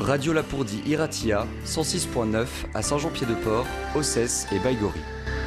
Radio Lapourdie Iratia, 106.9 à Saint-Jean-Pied-de-Port, Ossès et Baïgorry.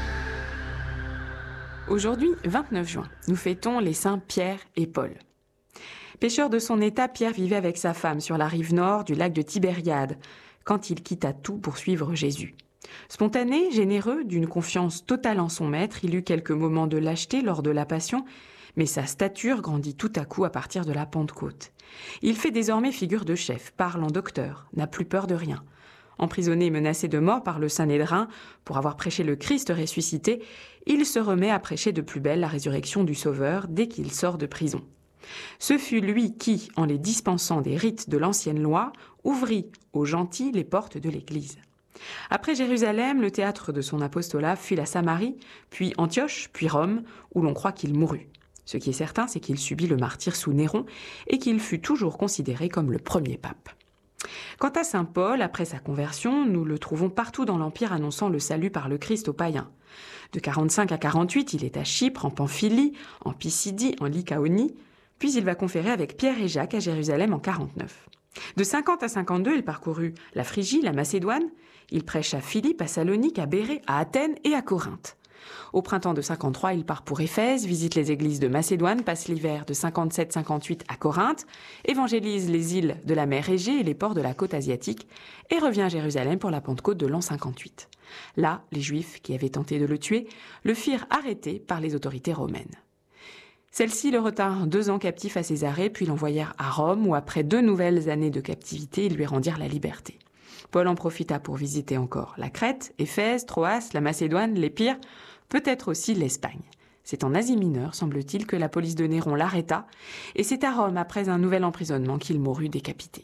Aujourd'hui, 29 juin, nous fêtons les saints Pierre et Paul. Pêcheur de son état, Pierre vivait avec sa femme sur la rive nord du lac de Tibériade, quand il quitta tout pour suivre Jésus. Spontané, généreux, d'une confiance totale en son maître, il eut quelques moments de lâcheté lors de la Passion, mais sa stature grandit tout à coup à partir de la Pentecôte. Il fait désormais figure de chef, parle en docteur, n'a plus peur de rien. Emprisonné et menacé de mort par le Sanhédrin pour avoir prêché le Christ ressuscité, il se remet à prêcher de plus belle la résurrection du Sauveur dès qu'il sort de prison. Ce fut lui qui, en les dispensant des rites de l'ancienne loi, ouvrit aux gentils les portes de l'Église. Après Jérusalem, le théâtre de son apostolat fut la Samarie, puis Antioche, puis Rome, où l'on croit qu'il mourut. Ce qui est certain, c'est qu'il subit le martyre sous Néron et qu'il fut toujours considéré comme le premier pape. Quant à saint Paul, après sa conversion, nous le trouvons partout dans l'Empire annonçant le salut par le Christ aux païens. De 45 à 48, il est à Chypre, en Pamphylie, en Pisidie, en Lycaonie, puis il va conférer avec Pierre et Jacques à Jérusalem en 49. De 50 à 52, il parcourut la Phrygie, la Macédoine, il prêche à Philippe, à Salonique, à Bérée, à Athènes et à Corinthe. Au printemps de 53, il part pour Éphèse, visite les églises de Macédoine, passe l'hiver de 57-58 à Corinthe, évangélise les îles de la mer Égée et les ports de la côte asiatique, et revient à Jérusalem pour la Pentecôte de l'an 58. Là, les Juifs, qui avaient tenté de le tuer, le firent arrêter par les autorités romaines. Celles-ci le retinrent 2 ans captif à Césarée, puis l'envoyèrent à Rome, où après 2 nouvelles années de captivité, ils lui rendirent la liberté. Paul en profita pour visiter encore la Crète, Éphèse, Troas, la Macédoine, l'Épire, peut-être aussi l'Espagne. C'est en Asie mineure, semble-t-il, que la police de Néron l'arrêta, et c'est à Rome, après un nouvel emprisonnement, qu'il mourut décapité.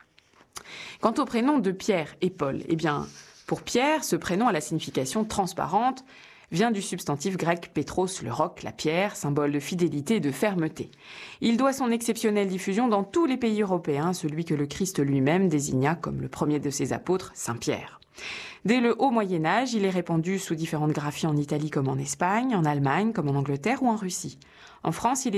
Quant au prénom de Pierre et Paul, pour Pierre, ce prénom a la signification transparente, vient du substantif grec pétros, le roc, la pierre, symbole de fidélité et de fermeté. Il doit son exceptionnelle diffusion dans tous les pays européens, celui que le Christ lui-même désigna comme le premier de ses apôtres, Saint Pierre. Dès le haut Moyen-Âge, il est répandu sous différentes graphies en Italie comme en Espagne, en Allemagne comme en Angleterre ou en Russie. En France, il est